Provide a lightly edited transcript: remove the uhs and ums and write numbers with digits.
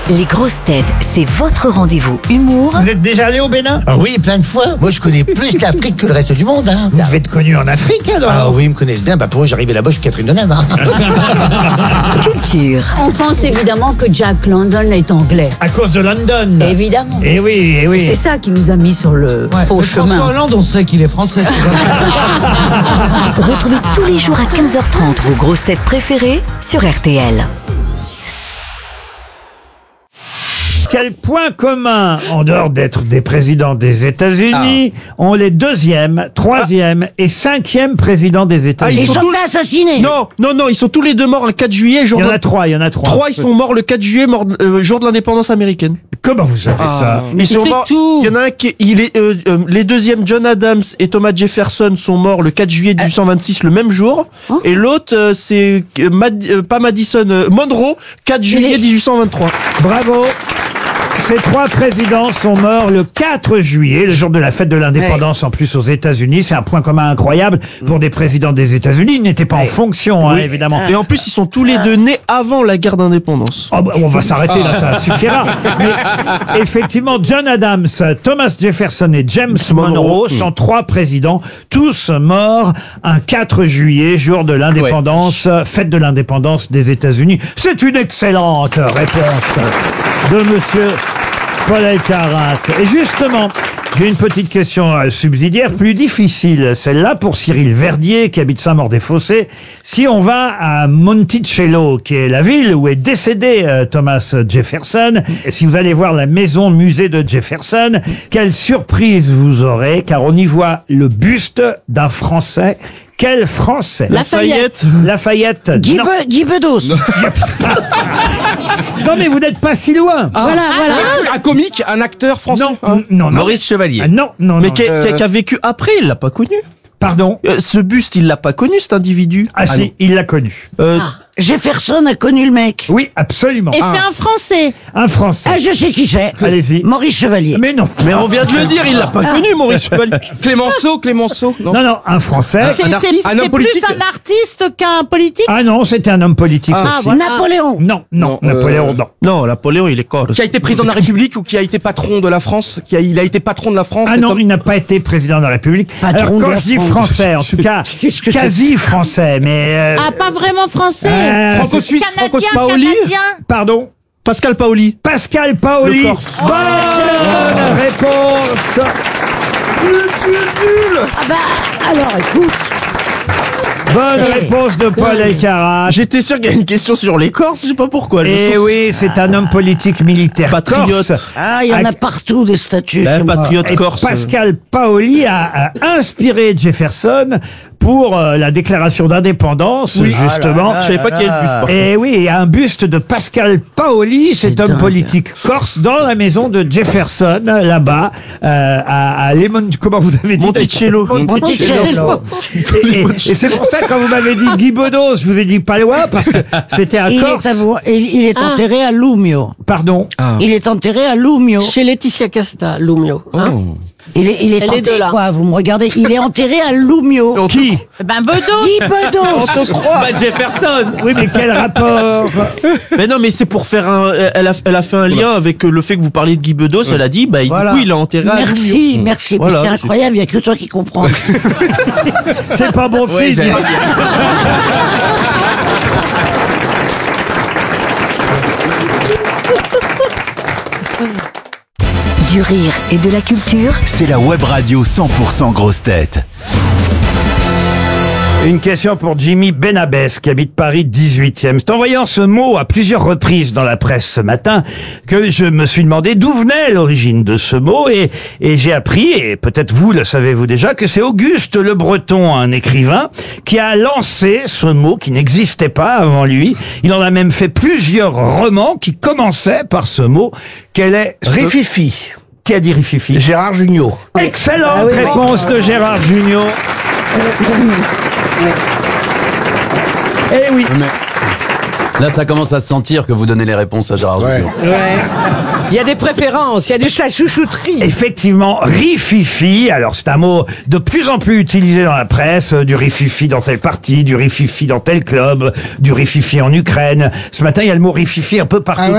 Les grosses têtes, c'est votre rendez-vous humour. Vous êtes déjà allé au Bénin? Ah oui, plein de fois. Moi, je connais plus l'Afrique que le reste du monde. Hein. Vous devez être connu en Afrique alors? Ah oui, ils me connaissent bien. Bah pour eux, j'arrivais là-bas, je suis Catherine Deneuve. Hein. Culture. On pense évidemment que Jack London est anglais. À cause de London. Évidemment. Eh oui, eh oui. C'est ça qui nous a mis sur le faux chemin. François Hollande, on sait qu'il est français. Retrouvez tous les jours à 15h30 vos grosses têtes préférées sur RTL. Quel point commun, en dehors d'être des présidents des États-Unis, ont les 2e, 3e et 5e présidents des États-Unis? ils sont tous assassinés. Non, ils sont tous les deux morts le 4 juillet. Il y en a 3. 3, ils sont morts le 4 juillet, jour de l'indépendance américaine. Comment vous savez ça? Ils sont morts. Il y en a un qui, les deuxièmes, John Adams et Thomas Jefferson, sont morts le 4 juillet 1826, le même jour. Et l'autre, c'est pas Madison, Monroe, 4 juillet 1823. Bravo. Ces 3 présidents sont morts le 4 juillet, le jour de la fête de l'indépendance en plus aux États-Unis. C'est un point commun incroyable pour des présidents des États-Unis. Ils n'étaient pas en fonction, hein, évidemment. Et en plus, ils sont tous les deux nés avant la guerre d'indépendance. Oh bah, on va s'arrêter là, ça suffira. Mais effectivement, John Adams, Thomas Jefferson et James Monroe sont 3 présidents, tous morts un 4 juillet, jour de l'indépendance, fête de l'indépendance des États-Unis. C'est une excellente réponse de monsieur Paul Elkarat. Et justement, j'ai une petite question subsidiaire, plus difficile, celle-là pour Cyril Verdier, qui habite Saint-Maur-des-Fossés. Si on va à Monticello, qui est la ville où est décédé Thomas Jefferson, et si vous allez voir la maison musée de Jefferson, quelle surprise vous aurez, car on y voit le buste d'un Français. Quel Français? Lafayette. Guy Bedos. Non mais vous n'êtes pas si loin. Voilà. Un comique, un acteur français. Non. Maurice Chevalier. Non. Mais qui a vécu après, il l'a pas connu. Pardon? Ce buste, il l'a pas connu, cet individu. Ah si, il l'a connu. Jefferson a connu le mec. Oui, absolument. Et c'est un Français. Un Français. Ah, je sais qui c'est. Allez-y. Maurice Chevalier. Mais non. Mais on vient de le dire, il l'a pas connu, Maurice Chevalier. Clémenceau. Non, un Français. C'est plus un artiste qu'un politique. Ah non, c'était un homme politique aussi. voilà. Napoléon. Non, Napoléon, non. Non, Napoléon, il est corps. Qui a été président de la République ou qui a été patron de la France? Il a été patron de la France? Ah non, il n'a pas été président de la République. Patron Alors de quand la je dis France. français, en tout cas, quasi français, mais... Ah, pas vraiment français. Franco-suisse, Canadien. Pardon? Pascal Paoli. Pascal Paoli. Le Corse. Bonne réponse. Ah bah, alors écoute. Bonne réponse de Paul Elkarat. J'étais sûr qu'il y avait une question sur les Corses, je sais pas pourquoi. Eh oui, c'est un homme politique militaire Patriote. corse. Ah, il y en a partout des statues. Patriote Et corse. Pascal Paoli a inspiré Jefferson pour la déclaration d'indépendance, justement. Je savais pas qu'il y avait le buste. Et oui, il y a un buste de Pascal Paoli, cet homme politique corse, dans la maison de Jefferson, là-bas, à comment vous avez dit? Monticello. Et c'est pour ça, quand vous m'avez dit Guy Bedos, je vous ai dit pas loin, parce que c'était un Corse. Il est enterré à Lumio. Pardon. Il est enterré à Lumio. Chez Laetitia Casta, Lumio. Il est Elle est de enterré, là. quoi, vous me regardez, il est enterré à Lumio. Qui? Ben, Bedos. Guy Bedos. Jefferson. Oui, mais quel rapport? Mais non, mais c'est pour faire elle a fait un lien avec le fait que vous parliez de Guy Bedos. Elle a dit, du coup, il a enterré à Lumio. Merci. Voilà, C'est incroyable, il n'y a que toi qui comprends. C'est pas bon signe. Du rire et de la culture. C'est la web radio 100% grosse tête. Une question pour Jimmy Benabès, qui habite Paris 18e. C'est en voyant ce mot à plusieurs reprises dans la presse ce matin que je me suis demandé d'où venait l'origine de ce mot, et j'ai appris, et peut-être vous le savez-vous déjà, que c'est Auguste Le Breton, un écrivain, qui a lancé ce mot qui n'existait pas avant lui. Il en a même fait plusieurs romans qui commençaient par ce mot. Quel est Rififi. Qui a dit Rififi? Gérard Jugnot. Excellente réponse de Gérard Jugnot. Eh oui. Là, ça commence à se sentir que vous donnez les réponses à Gérard Jugnot. Il y a des préférences, il y a de la chouchouterie. Effectivement, rififi, alors c'est un mot de plus en plus utilisé dans la presse, du rififi dans tel parti, du rififi dans tel club, du rififi en Ukraine. Ce matin, il y a le mot rififi un peu partout.